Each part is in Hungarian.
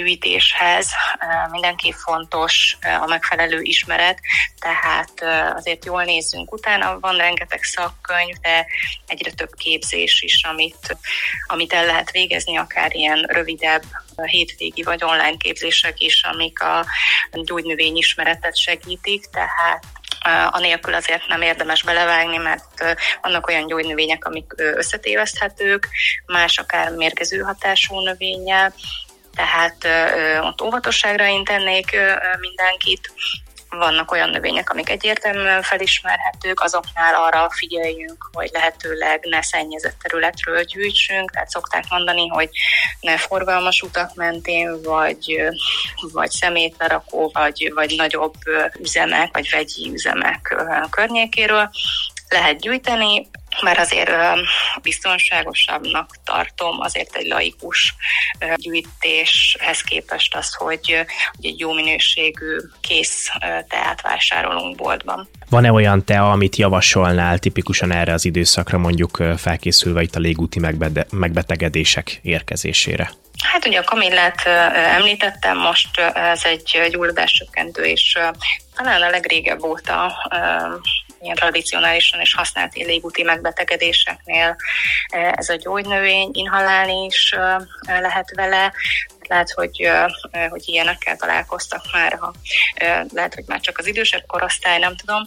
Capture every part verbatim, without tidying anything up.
gyűjtéshez mindenképp fontos a megfelelő ismeret, tehát azért jól nézzünk utána, van rengeteg szakkönyv, de egyre több képzés is, amit, amit el lehet végezni, akár ilyen rövidebb hétvégi vagy online képzések is, amik a gyógynövény ismeretet segítik, tehát anélkül azért nem érdemes belevágni, mert vannak olyan gyógynövények, amik összetéveszthetők, más akár mérgező hatású növényel, tehát ott óvatosságra intennék mindenkit. Vannak olyan növények, amik egyértelműen felismerhetők, azoknál arra figyeljünk, hogy lehetőleg ne szennyezett területről gyűjtsünk, tehát szokták mondani, hogy ne forgalmas utak mentén, vagy, vagy szemétlerakó, vagy, vagy nagyobb üzemek, vagy vegyi üzemek környékéről lehet gyűjteni, mert azért biztonságosabbnak tartom azért egy laikus gyűjtéshez képest az, hogy, hogy egy jó minőségű kész teát vásárolunk boltban. Van-e olyan tea, amit javasolnál tipikusan erre az időszakra, mondjuk felkészülve itt a légúti megbetegedések érkezésére? Hát ugye a kamillát említettem, most ez egy gyulladáscsökkentő, és talán a legrégebb óta ilyen tradicionálisan és használt légúti megbetegedéseknél ez a gyógynövény, inhalálni is lehet vele. Lehet, hogy, hogy ilyenekkel találkoztak már, ha, lehet, hogy már csak az idősebb korosztály, nem tudom.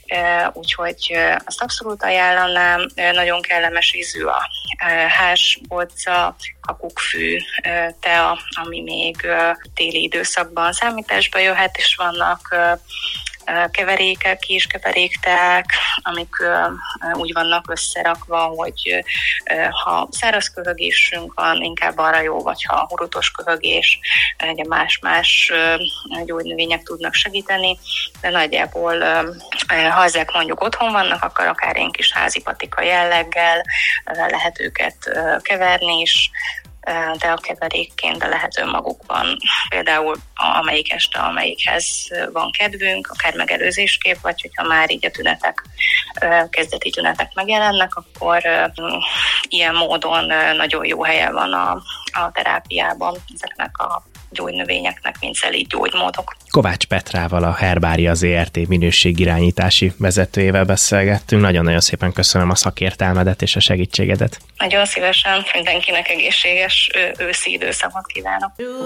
Úgyhogy azt abszolút ajánlanám, nagyon kellemes ízű a házsbolca, kakukkfű tea, ami még téli időszakban számításba jöhet, és vannak keverékek, kis keverékteák, amik úgy vannak összerakva, hogy ha száraz köhögésünk van, inkább arra jó, vagy ha hurutos köhögés, ugye más-más gyógynövények tudnak segíteni, de nagyjából ha ezek mondjuk otthon vannak, akkor akár én kis házi patika jelleggel lehet őket keverni is, de a keverékként, de lehet önmagukban. Például amelyik este, amelyikhez van kedvünk, akár megelőzésképp, vagy hogyha már így a tünetek, kezdeti tünetek megjelennek, akkor ilyen módon nagyon jó helye van a, a terápiában ezeknek a gyógynövényeknek, mint szelíd gyógymódok. Kovács Petrával, a Herbária zé er té minőségirányítási vezetőjével beszélgettünk. Nagyon-nagyon szépen köszönöm a szakértelmedet és a segítségedet. Nagyon szívesen, mindenkinek egészséges őszi időszakot kívánok.